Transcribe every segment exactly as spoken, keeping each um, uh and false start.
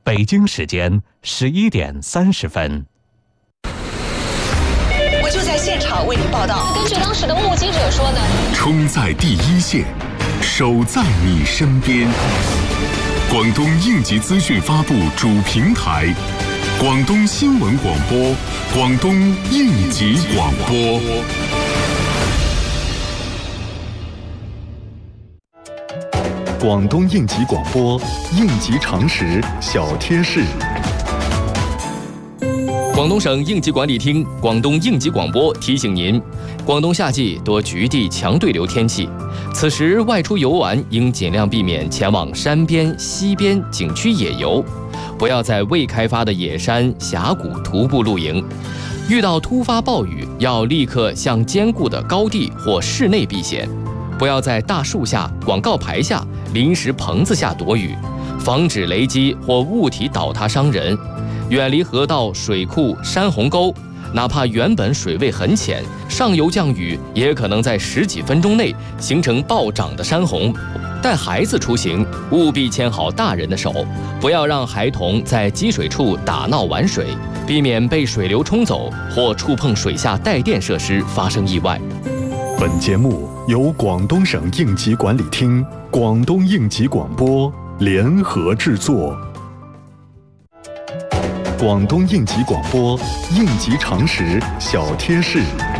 北京时间十一点三十分。 我就在现场为您报道。 根据当时的目击者说呢， 冲在第一线，守在你身边。广东应急资讯发布主平台，广东新闻广播，广东应急广播。 广东应急广播，应急常识小贴士。 广东省应急管理厅、广东应急广播提醒您：广东夏季多局地强对流天气，此时外出游玩应尽量避免前往山边、溪边景区野游，不要在未开发的野山、峡谷徒步露营。遇到突发暴雨，要立刻向坚固的高地或室内避险，不要在大树下、广告牌下、临时棚子下躲雨，防止雷击或物体倒塌伤人。远离河道、水库、山洪沟，哪怕原本水位很浅，上游降雨也可能在十几分钟内形成暴涨的山洪。带孩子出行，务必牵好大人的手，不要让孩童在积水处打闹玩水，避免被水流冲走或触碰水下带电设施发生意外。 本节目由广东省应急管理厅、广东应急广播联合制作。广东应急广播，应急常识小贴士。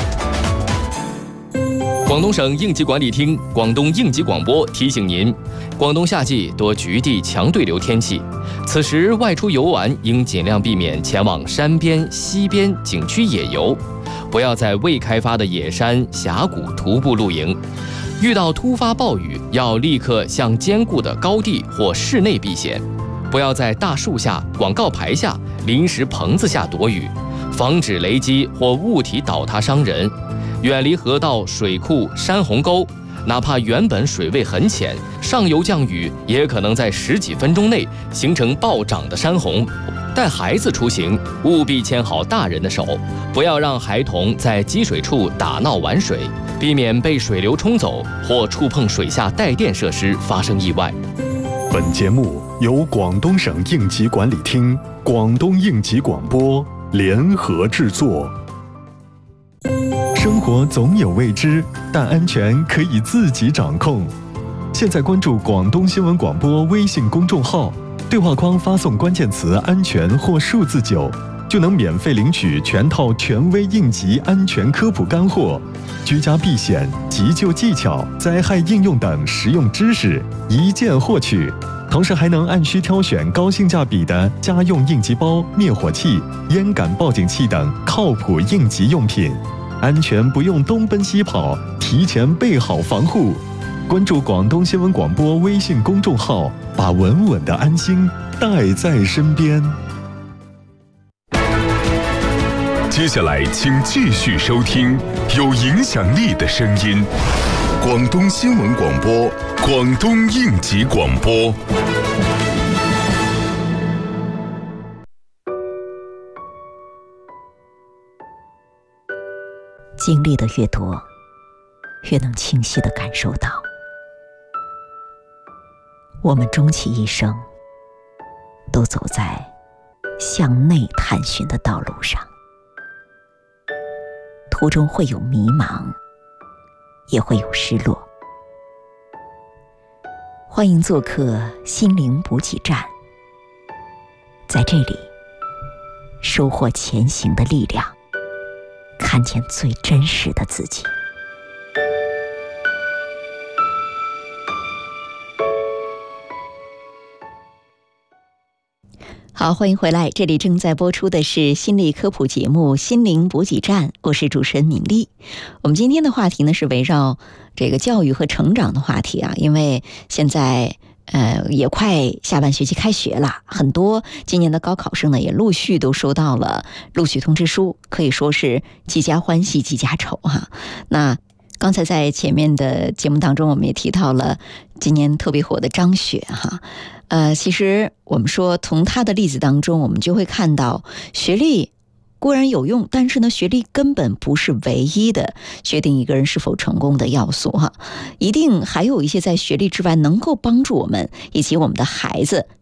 广东省应急管理厅、广东应急广播提醒您：广东夏季多局地强对流天气，此时外出游玩应尽量避免前往山边、溪边景区野游，不要在未开发的野山、峡谷徒步露营。遇到突发暴雨，要立刻向坚固的高地或室内避险，不要在大树下、广告牌下、临时棚子下躲雨，防止雷击或物体倒塌伤人。远离河道、水库、山洪沟，哪怕原本水位很浅，上游降雨也可能在十几分钟内形成暴涨的山洪。带孩子出行，务必牵好大人的手，不要让孩童在积水处打闹玩水，避免被水流冲走或触碰水下带电设施发生意外。 本节目由广东省应急管理厅、广东应急广播联合制作。生活总有未知，但安全可以自己掌控。现在关注广东新闻广播微信公众号，对话框发送关键词安全或数字九，就能免费领取全套权威应急安全科普干货，居家避险、急救技巧、灾害应用等实用知识一键获取，同时还能按需挑选高性价比的家用应急包、灭火器、烟感报警器等靠谱应急用品，安全不用东奔西跑，提前备好防护。关注广东新闻广播微信公众号，把稳稳的安心带在身边。 接下来请继续收听有影响力的声音，广东新闻广播，广东应急广播。 经历的越多，越能清晰地感受到，我们终其一生都走在向内探寻的道路上，途中会有迷茫，也会有失落。欢迎做客心灵补给站，在这里收获前行的力量，看见最真实的自己。好，欢迎回来，这里正在播出的是心理科普节目《心灵补给站》，我是主持人敏丽。我们今天的话题呢是围绕这个教育和成长的话题啊，因为现在呃也快下半学期开学了，很多今年的高考生呢也陆续都收到了录取通知书，可以说是几家欢喜几家愁哈。那刚才在前面的节目当中，我们也提到了今年特别火的张雪哈。呃，其实我们说从他的例子当中，我们就会看到学历固然有用，但是呢，学历根本不是唯一的决定一个人是否成功的要素哈。一定还有一些在学历之外能够帮助我们以及我们的孩子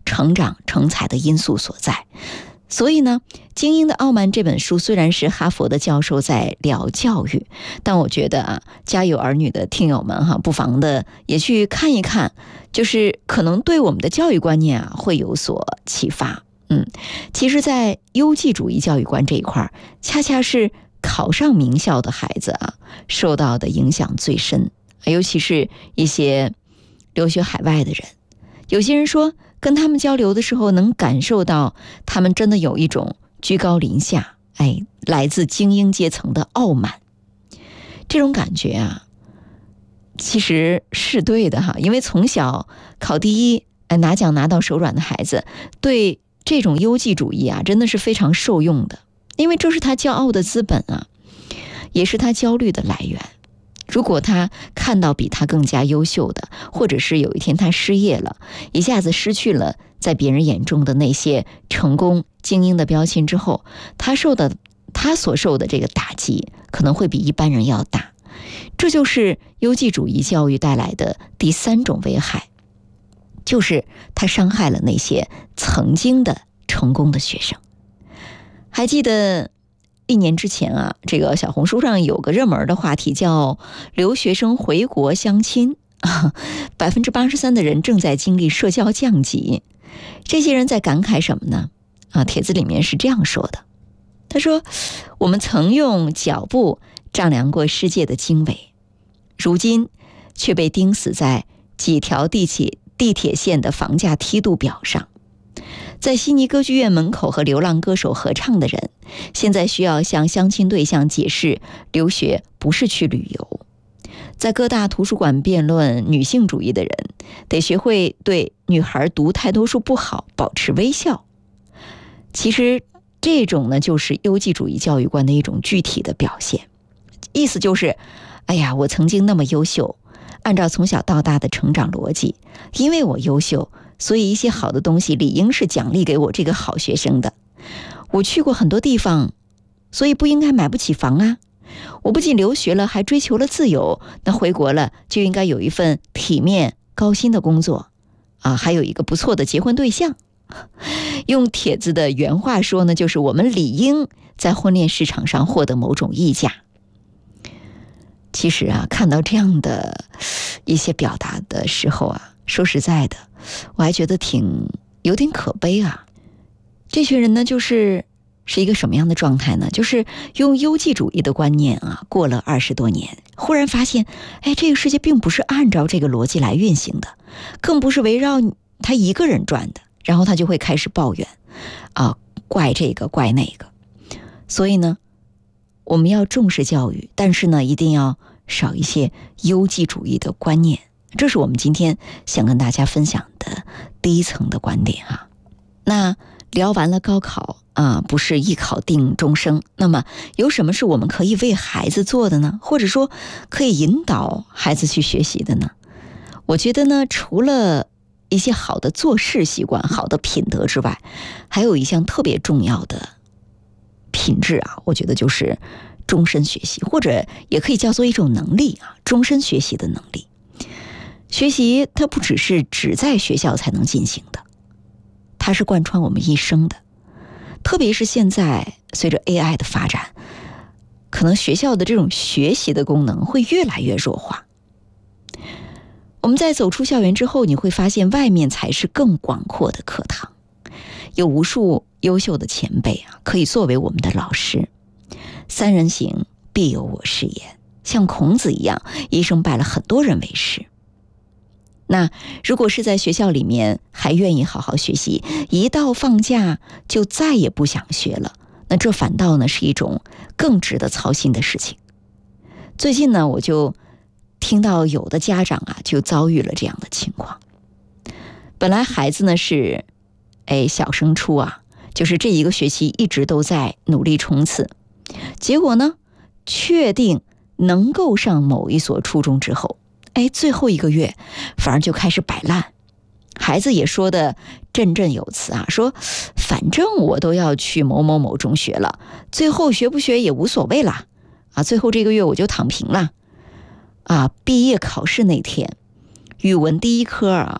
成长成才的因素所在。所以呢，《精英的傲慢》这本书虽然是哈佛的教授在聊教育，但我觉得啊，家有儿女的听友们哈，不妨的也去看一看，就是可能对我们的教育观念啊会有所启发。嗯，其实在优绩主义教育观这一块，恰恰是考上名校的孩子啊受到的影响最深，尤其是一些留学海外的人。有些人说跟他们交流的时候能感受到他们真的有一种居高临下，哎，来自精英阶层的傲慢。这种感觉啊其实是对的哈，因为从小考第一，哎，拿奖拿到手软的孩子，对这种优绩主义啊真的是非常受用的，因为这是他骄傲的资本啊，也是他焦虑的来源。如果他看到比他更加优秀的，或者是有一天他失业了，一下子失去了在别人眼中的那些成功精英的标签之后，他受的他所受的这个打击可能会比一般人要大。这就是优绩主义教育带来的第三种危害，就是他伤害了那些曾经的成功的学生。还记得一年之前啊，这个小红书上有个热门的话题叫留学生回国相亲，百分之八十三的人正在经历社交降级。这些人在感慨什么呢？啊，帖子里面是这样说的，他说：我们曾用脚步丈量过世界的经纬，如今却被钉死在几条地铁地铁线的房价梯度表上。在悉尼歌剧院门口和流浪歌手合唱的人，现在需要向相亲对象解释留学不是去旅游。在各大图书馆辩论女性主义的人，得学会对女孩读太多书不好保持微笑。其实这种呢，就是优绩主义教育观的一种具体的表现。意思就是，哎呀，我曾经那么优秀，按照从小到大的成长逻辑，因为我优秀，所以一些好的东西理应是奖励给我这个好学生的。我去过很多地方，所以不应该买不起房啊。我不仅留学了，还追求了自由，那回国了就应该有一份体面高薪的工作啊，还有一个不错的结婚对象。用帖子的原话说呢，就是我们理应在婚恋市场上获得某种溢价。其实啊，看到这样的一些表达的时候啊，说实在的，我还觉得挺有点可悲啊。这群人呢，就是是一个什么样的状态呢？就是用优绩主义的观念啊，过了二十多年，忽然发现，哎，这个世界并不是按照这个逻辑来运行的，更不是围绕他一个人转的。然后他就会开始抱怨啊，怪这个怪那个。所以呢，我们要重视教育，但是呢，一定要少一些优绩主义的观念。这是我们今天想跟大家分享的第一层的观点啊。那聊完了高考啊，不是一考定终生，那么有什么是我们可以为孩子做的呢？或者说可以引导孩子去学习的呢？我觉得呢，除了一些好的做事习惯、好的品德之外，还有一项特别重要的品质啊，我觉得就是终身学习，或者也可以叫做一种能力啊，终身学习的能力。学习它不只是只在学校才能进行的，它是贯穿我们一生的。特别是现在随着 A I 的发展，可能学校的这种学习的功能会越来越弱化。我们在走出校园之后，你会发现外面才是更广阔的课堂，有无数优秀的前辈啊，可以作为我们的老师。三人行，必有我师焉。像孔子一样，一生拜了很多人为师。那如果是在学校里面还愿意好好学习，一到放假就再也不想学了，那这反倒呢是一种更值得操心的事情。最近呢，我就听到有的家长啊，就遭遇了这样的情况。本来孩子呢是，哎，小升初啊，就是这一个学期一直都在努力冲刺，结果呢，确定能够上某一所初中之后，哎，最后一个月反而就开始摆烂。孩子也说的振振有词啊，说反正我都要去某某某中学了，最后学不学也无所谓啦，啊，最后这个月我就躺平了。啊，毕业考试那天，语文第一科啊，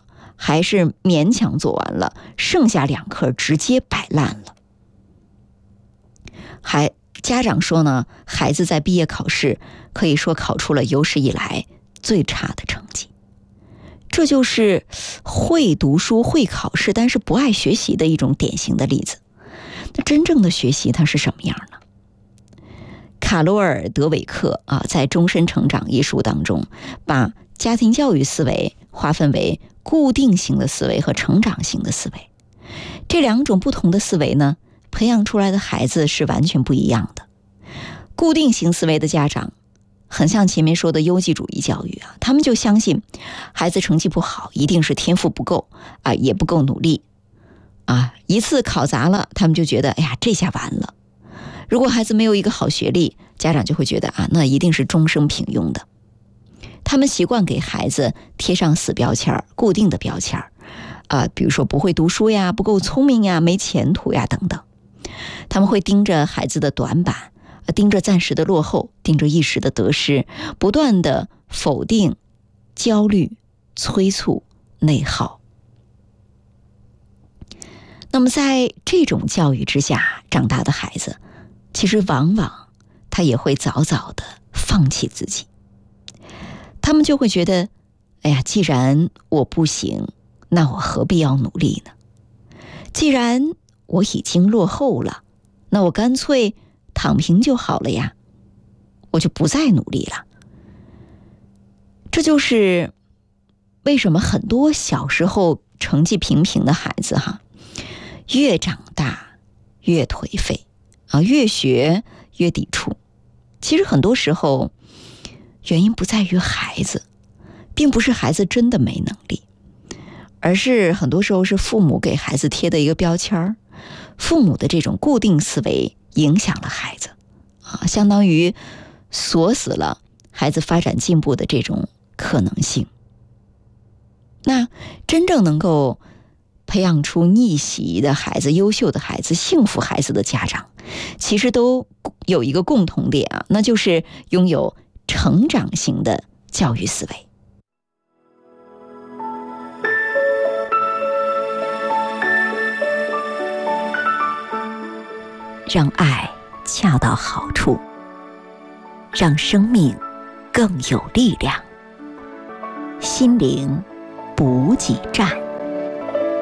还是勉强做完了，剩下两科直接摆烂了。还家长说呢，孩子在毕业考试可以说考出了有史以来最差的成绩。这就是会读书会考试但是不爱学习的一种典型的例子。那真正的学习它是什么样呢？卡罗尔·德韦克啊，在《终身成长》一书当中，把家庭教育思维划分为固定型的思维和成长型的思维。这两种不同的思维呢，培养出来的孩子是完全不一样的。固定型思维的家长很像前面说的优绩主义教育啊，他们就相信孩子成绩不好一定是天赋不够啊，也不够努力啊，一次考砸了，他们就觉得哎呀，这下完了。如果孩子没有一个好学历，家长就会觉得啊，那一定是终生平庸的。他们习惯给孩子贴上死标签，固定的标签啊，比如说不会读书呀，不够聪明呀，没前途呀等等。他们会盯着孩子的短板，盯着暂时的落后，盯着一时的得失，不断的否定、焦虑、催促、内耗。那么在这种教育之下长大的孩子，其实往往他也会早早的放弃自己。他们就会觉得，哎呀，既然我不行，那我何必要努力呢？既然我已经落后了，那我干脆躺平就好了呀，我就不再努力了。这就是为什么很多小时候成绩平平的孩子哈，越长大越颓废啊，越学越抵触。其实很多时候原因不在于孩子，并不是孩子真的没能力，而是很多时候是父母给孩子贴的一个标签，父母的这种固定思维影响了孩子啊，相当于锁死了孩子发展进步的这种可能性。那真正能够培养出逆袭的孩子、优秀的孩子、幸福孩子的家长，其实都有一个共同点啊，那就是拥有成长型的教育思维。让爱恰到好处，让生命更有力量。心灵补给站。